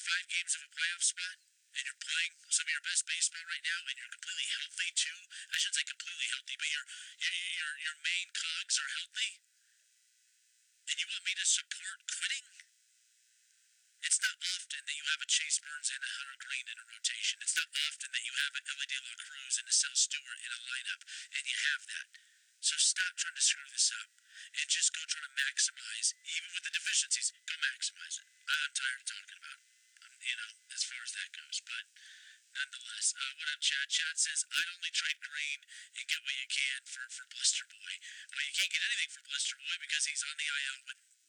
5 games of a playoff spot, and you're playing some of your best baseball right now, and you're completely healthy too. I shouldn't say completely healthy, but your main cogs are healthy, and you want me to support quitting? It's not often that you have a Chase Burns and a Hunter Green in a rotation. It's not often that you have an Elly De La Cruz and a Sel Stewart in a lineup, and you have that. So stop trying to screw this up and just go try to maximize, even with the deficiencies, go maximize it. I'm tired of talking about, as far as that goes. But nonetheless, what up, Chad? Chad says, I'd only trade Green and get what you can for Blister Boy. Well, you can't get anything for Blister Boy because he's on the IL with